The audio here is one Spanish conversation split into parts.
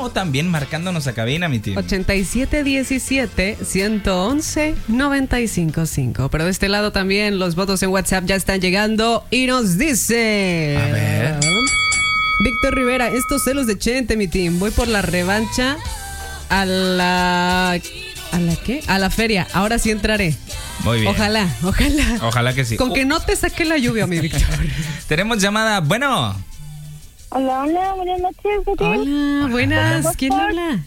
o también marcándonos a cabina, mi team. 8717-111-955. Pero de este lado también los votos en WhatsApp ya están llegando y nos dice... A ver. Víctor Rivera, estos celos de Chente, mi team. Voy por la revancha a la... ¿A la qué? A la feria. Ahora sí entraré. Muy bien. Ojalá. Ojalá que sí. Con que no te saque la lluvia, mi Víctor. Tenemos llamada. Bueno. Hola, buenas noches. Hola, buenas. ¿Quién habla?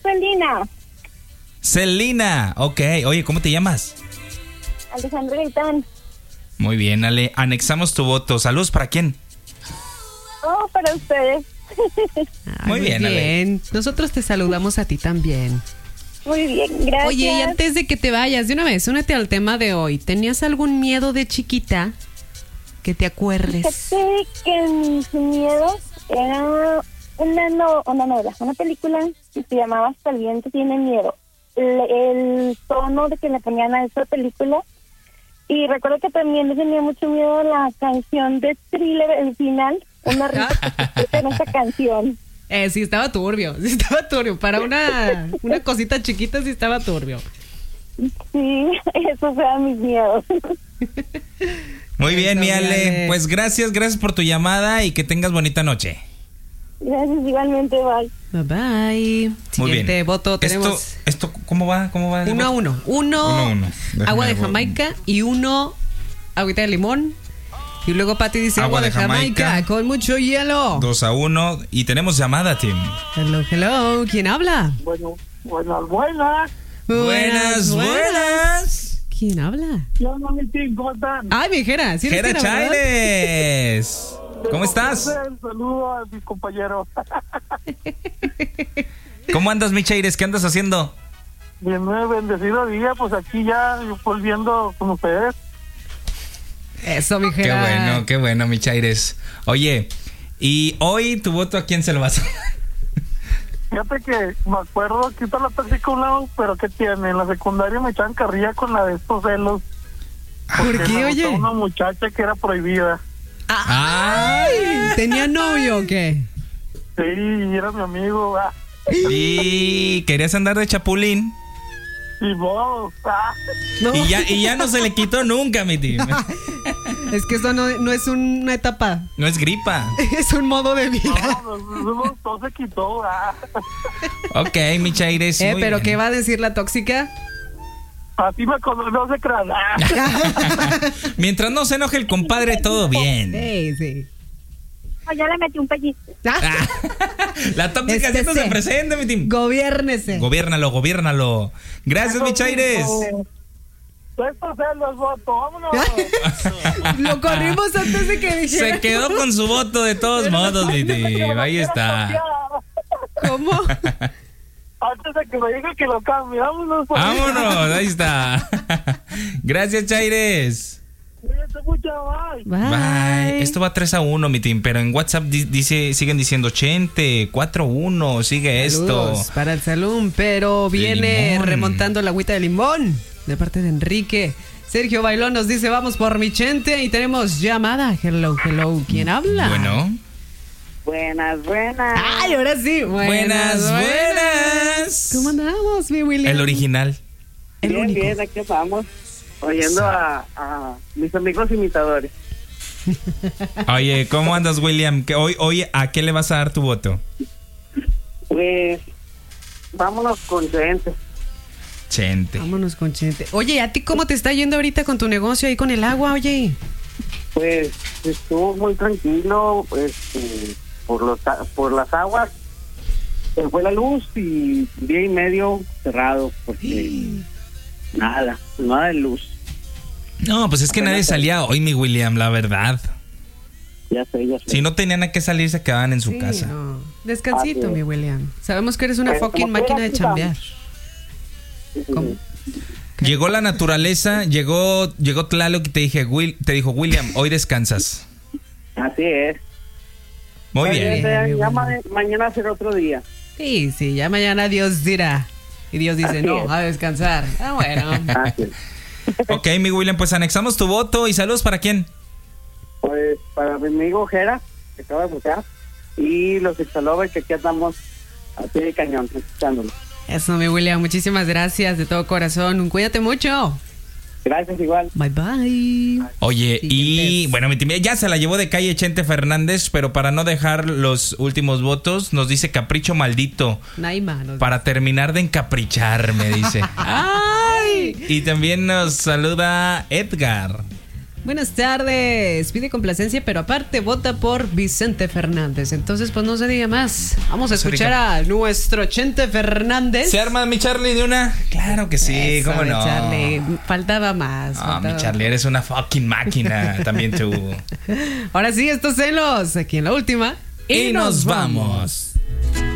Celina. Ok. Oye, ¿cómo te llamas? Alejandro Gaitán. Muy bien, Ale. Anexamos tu voto. Saludos, ¿para quién? Oh, para ustedes. Muy bien, Ale. Nosotros te saludamos a ti también. Muy bien, gracias. Oye, y antes de que te vayas, de una vez, únete al tema de hoy. ¿Tenías algún miedo de chiquita que te acuerdes? Fíjate que mis miedos era una película que se llamaba Hasta el viento tiene miedo. El tono de que le ponían a esa película. Y recuerdo que también le tenía mucho miedo a la canción de Thriller, el final. Una risa en esa canción. Sí, estaba turbio. Para una cosita chiquita sí estaba turbio. Sí, esos eran mis miedos. Muy bien, mi Ale. Pues gracias por tu llamada y que tengas bonita noche. Gracias, igualmente, bye. Bye bye. Siguiente bien. voto tenemos. Esto, ¿cómo va? 1-1. Uno agua de Jamaica y uno agüita de limón. Y luego Pati dice agua de Jamaica con mucho hielo. 2-1 y tenemos llamada, Tim. Hello. ¿Quién habla? Buenas. Buenas. ¿Quién habla? Yo no me ¿cómo están? Ay, mi Jera. ¿Sí Jera Chávez. ¿Cómo estás? Saludo a mi compañero. ¿Cómo andas, mi Chaires? ¿Qué andas haciendo? Bien, bendecido día, pues aquí ya volviendo con ustedes. Eso, mi Jera. Qué bueno, mi Chaires. Oye, ¿y hoy tu voto a quién se lo vas a dar? Fíjate que me acuerdo, aquí está la tóxica a un lado, pero ¿qué tiene? En la secundaria me echaban carrilla con la de estos celos. ¿Por qué, oye? Una muchacha que era prohibida. ¡Ay! ¿Tenía novio o qué? Sí, era mi amigo. ¿Y querías andar de chapulín? Y vos. No. Y ya no se le quitó nunca, mi team. Es que eso no es una etapa. No es gripa. Es un modo de vida. No, todo se quitó. Ok, mi Chaires. Pero bien. ¿qué va a decir la tóxica? Así me conoce, no se crean. Mientras no se enoje el compadre, todo bien. Sí. Ya le metí un pellizco. La tóxica haciéndose presente, mi team. Gobiérnese. Gobiérnalo. Gracias, mi Chaires. Estos celos, voto, vámonos. Lo corrimos antes de que dijera. Se quedó con su voto de todos modos, mi team. Ahí está. ¿Cómo? Antes de que me diga que lo cambie, vámonos. Vámonos, ahí está. Gracias, Chaires. Cuídense mucho, bye. Bye. Esto va 3-1, mi team, pero en WhatsApp siguen diciendo 4-1, sigue Saludos esto. para el salón, pero viene limón. remontando la agüita de limón de parte de Enrique. Sergio Bailón nos dice vamos por mi Chente y tenemos llamada. Hello. ¿Quién habla? Bueno. Buenas. Ay, ahora sí. Buenas. ¿Cómo andamos, mi William? El original. El único. Bien, aquí vamos. Oyendo a mis amigos imitadores. Oye, ¿cómo andas, William? Hoy, ¿a qué le vas a dar tu voto? Pues, vámonos con Chente. Vámonos con Chente. Oye, ¿a ti cómo te está yendo ahorita con tu negocio ahí con el agua, oye? Pues, estuvo muy tranquilo, por las aguas. Se fue la luz y día y medio cerrado, porque nada de luz. No, pues es que nadie salía hoy, mi William, la verdad. Ya sé. Si no tenían a qué salir, se quedaban en su casa. No. Descansito, Así mi es. William. Sabemos que eres una Pero fucking como quiera, máquina de aquí chambear. ¿Cómo? Llegó la naturaleza, llegó Tlaloc y te dijo, William, hoy descansas. Así es. Muy bien. Mañana será otro día. Sí, ya mañana Dios dirá. Y Dios dice, Así no, es. a descansar. Bueno. Así es. Ok, mi William, pues anexamos tu voto y saludos para quién. Pues para mi amigo Jera, que acaba de votar, y los Exalovers, que aquí andamos a pie de cañón, escuchándolo. Eso, mi William, muchísimas gracias de todo corazón. Cuídate mucho. Gracias, igual. Bye, bye. Oye, y Siguientes. bueno, mi team ya se la llevó de calle Chente Fernández, pero para no dejar los últimos votos, nos dice Capricho Maldito. Naima. nos- Para terminar de encaprichar, me dice. ¡Ay! Y también nos saluda Edgar. Buenas tardes. Pide complacencia, pero aparte vota por Vicente Fernández. Entonces, pues no se diga más. Vamos a Se escuchar diga. a nuestro Chente Fernández. ¿Se arma mi Charlie de una? Claro que sí, Eso, cómo mi no. Charlie. Faltaba más. Ah, mi faltaba Charlie, eres una fucking máquina. También tú. más. Ahora sí, estos celos. Aquí en la última. Y nos vamos.